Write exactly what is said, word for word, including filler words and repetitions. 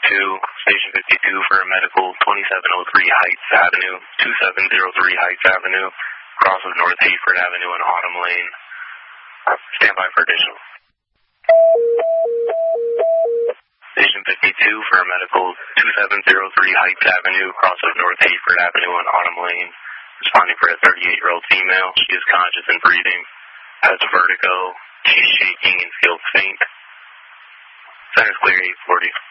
fifty-two, Station fifty-two for a medical, twenty-seven oh three Heights Avenue, twenty-seven oh three Heights Avenue, cross of North Hayford Avenue and Autumn Lane. Stand by for additional. Station fifty-two for a medical, twenty-seven oh three Heights Avenue, cross of North Hayford Avenue and Autumn Lane. Responding for a thirty-eight-year-old female. She is conscious and breathing. Has vertigo. She's shaking and feels faint. Center's clear, eight forty.